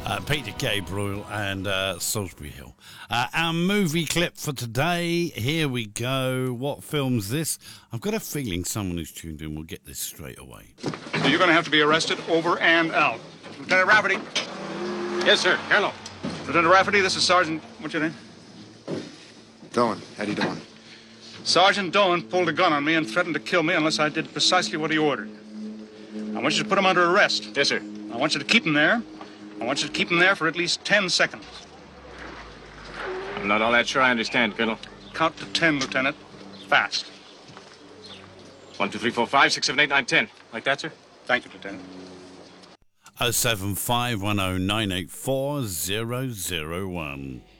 Peter Gabriel and Salisbury Hill. Our movie clip for today, here we go. What film's this? I've got a feeling someone who's tuned in will get this straight away. So you're going to have to be arrested over and out. Lieutenant Rafferty. Yes, sir. Colonel. Lieutenant Rafferty, this is Sergeant... What's your name? Doan. Eddie Doan. Sergeant Doan pulled a gun on me and threatened to kill me unless I did precisely what he ordered. I want you to put him under arrest. Yes, sir. I want you to keep him there. I want you to keep him there for at least 10 seconds. I'm not all that sure I understand, Colonel. Count to 10, Lieutenant. Fast. 1, 2, 3, 4, 5, 6, 7, 8, 9, 10. Like that, sir? Thank you, Lieutenant. 075 10 984 001.